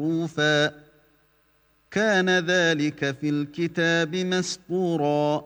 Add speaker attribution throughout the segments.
Speaker 1: معروفا كان ذلك في الكتاب مسطورا.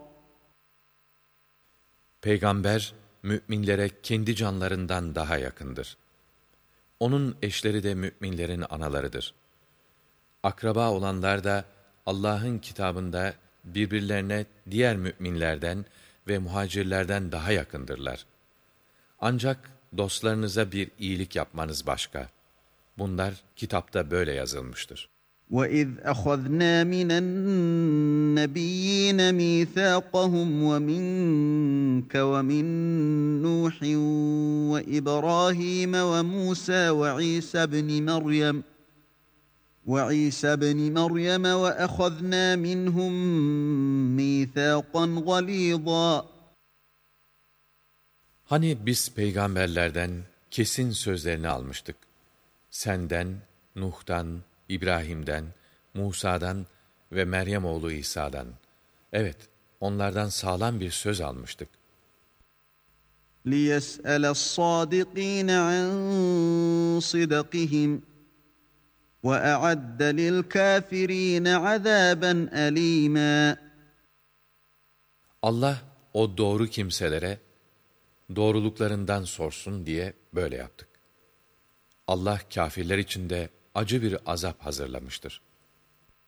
Speaker 2: Peygamber, müminlere kendi canlarından daha yakındır. Onun eşleri de müminlerin analarıdır. Akraba olanlar da Allah'ın kitabında birbirlerine diğer müminlerden ve muhacirlerden daha yakındırlar. Ancak dostlarınıza bir iyilik yapmanız başka. Bunlar kitapta böyle yazılmıştır.
Speaker 1: وَإِذْ أَخَذْنَا مِنَ النَّبِيِّينَ مِيثَاقَهُمْ وَمِنكَ وَمِن نُّوحٍ وَإِبْرَاهِيمَ وَمُوسَى وَعِيسَى ابْنِ مَرْيَمَ وَأَخَذْنَا مِنْهُم مِّيثَاقًا غَلِيظًا.
Speaker 2: Hani biz peygamberlerden kesin sözlerini almıştık. Senden, Nuh'tan, İbrahim'den, Musa'dan ve Meryem oğlu İsa'dan. Evet, onlardan sağlam bir söz almıştık.
Speaker 1: لِيَسْأَلَ الصَّادِقِينَ عَنْ صِدْقِهِمْ وَأَعَدَّ لِلْكَافِرِينَ عَذَابًا أَلِيمًا.
Speaker 2: Allah o doğru kimselere doğruluklarından sorsun diye böyle yaptık. Allah kâfirler için de acı bir azap hazırlamıştır.